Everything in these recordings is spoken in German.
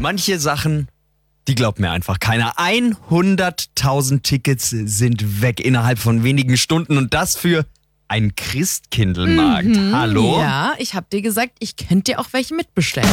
Manche Sachen, die glaubt mir einfach keiner. 100.000 Tickets sind weg innerhalb von wenigen Stunden und das für ein Christkindlmarkt. Hallo? Ja, ich hab dir gesagt, ich könnte dir auch welche mitbestellen.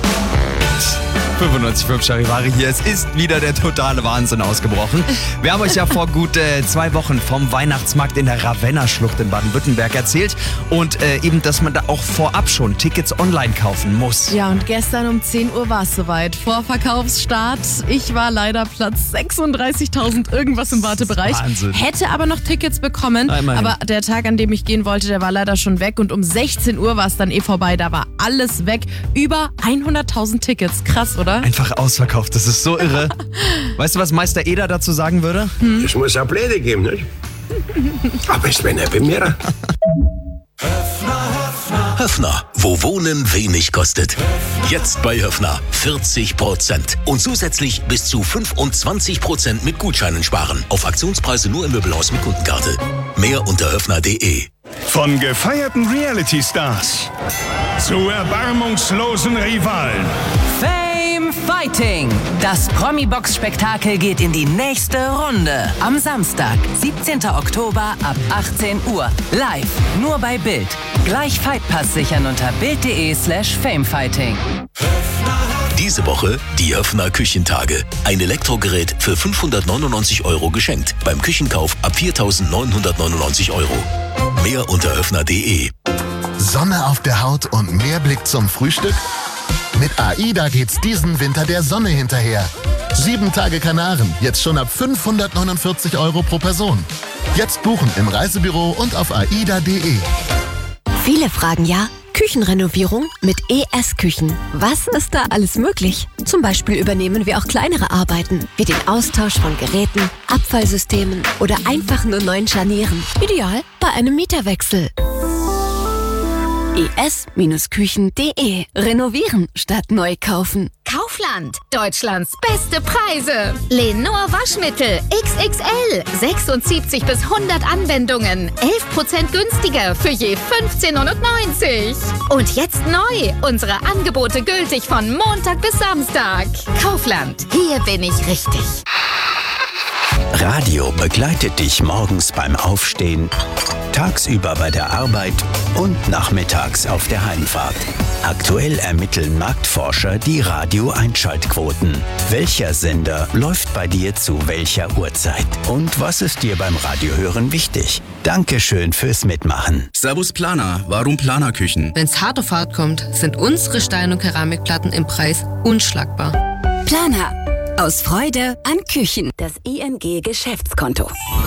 95.5 Charivari hier. Es ist wieder der totale Wahnsinn ausgebrochen. Wir haben euch ja vor gut 2 Wochen vom Weihnachtsmarkt in der Ravenna-Schlucht in Baden-Württemberg erzählt und eben, dass man da auch vorab schon Tickets online kaufen muss. Ja, und gestern um 10 Uhr war es soweit. Vorverkaufsstart. Ich war leider Platz 36.000 irgendwas im Wartebereich. Wahnsinn. Hätte aber noch Tickets bekommen. Immerhin. Aber der Tag, an dem ich gehen wollte, der war leider schon weg. Und um 16 Uhr war es dann vorbei. Da war alles weg. Über 100.000 Tickets. Krass, oder? Einfach ausverkauft, das ist so irre. Weißt du, was Meister Eder dazu sagen würde? Es muss auch Pläne geben, nicht? Aber es wäre nicht bei mir. Höffner, wo Wohnen wenig kostet. Jetzt bei Höffner 40% und zusätzlich bis zu 25% mit Gutscheinen sparen. Auf Aktionspreise nur im Möbelhaus mit Kundenkarte. Mehr unter höffner.de. Von gefeierten Reality-Stars zu erbarmungslosen Rivalen. Fame Fighting. Das Promi-Box-Spektakel geht in die nächste Runde. Am Samstag, 17. Oktober ab 18 Uhr. Live, nur bei Bild. Gleich Fightpass sichern unter bild.de/famefighting. Diese Woche die Höffner Küchentage. Ein Elektrogerät für 599 € geschenkt. Beim Küchenkauf ab 4.999 €. Mehr unter höffner.de. Sonne auf der Haut und mehr Blick zum Frühstück? Mit AIDA geht's diesen Winter der Sonne hinterher. 7 Tage Kanaren, jetzt schon ab 549 € pro Person. Jetzt buchen im Reisebüro und auf aida.de. Viele fragen ja, Küchenrenovierung mit ES Küchen. Was ist da alles möglich? Zum Beispiel übernehmen wir auch kleinere Arbeiten, wie den Austausch von Geräten, Abfallsystemen oder einfach nur neuen Scharnieren. Ideal bei einem Mieterwechsel. es-küchen.de. Renovieren statt neu kaufen. Kaufland, Deutschlands beste Preise. Lenor Waschmittel XXL, 76 bis 100 Anwendungen, 11% günstiger für je 15,90 €. Und jetzt neu, unsere Angebote gültig von Montag bis Samstag. Kaufland, hier bin ich richtig. Radio begleitet dich morgens beim Aufstehen, tagsüber bei der Arbeit und nachmittags auf der Heimfahrt. Aktuell ermitteln Marktforscher die Radio-Einschaltquoten. Welcher Sender läuft bei dir zu welcher Uhrzeit? Und was ist dir beim Radiohören wichtig? Dankeschön fürs Mitmachen. Servus Planer, warum Planerküchen? Wenn's hart auf hart kommt, sind unsere Stein- und Keramikplatten im Preis unschlagbar. Planer. Aus Freude an Küchen. Das ING Geschäftskonto.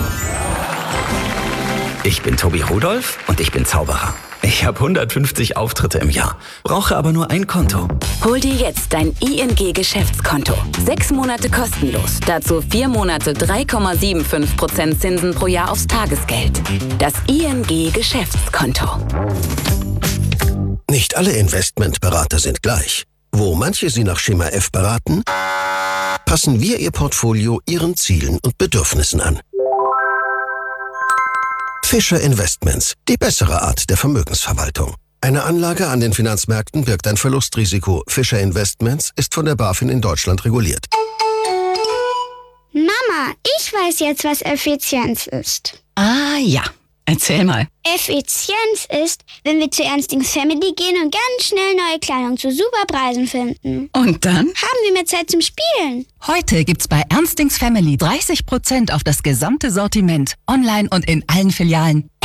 Ich bin Tobi Rudolph und ich bin Zauberer. Ich habe 150 Auftritte im Jahr, brauche aber nur ein Konto. Hol dir jetzt dein ING Geschäftskonto. 6 Monate kostenlos. Dazu 4 Monate 3,75% Zinsen pro Jahr aufs Tagesgeld. Das ING Geschäftskonto. Nicht alle Investmentberater sind gleich. Wo manche Sie nach Schema F beraten, passen wir Ihr Portfolio Ihren Zielen und Bedürfnissen an. Fischer Investments, die bessere Art der Vermögensverwaltung. Eine Anlage an den Finanzmärkten birgt ein Verlustrisiko. Fischer Investments ist von der BaFin in Deutschland reguliert. Mama, ich weiß jetzt, was Effizienz ist. Ah ja, erzähl mal. Effizienz ist, wenn wir zu Ernstings Family gehen und ganz schnell neue Kleidung zu super Preisen finden. Und dann? Haben wir mehr Zeit zum Spielen. Heute gibt's bei Ernstings Family 30% auf das gesamte Sortiment. Online und in allen Filialen.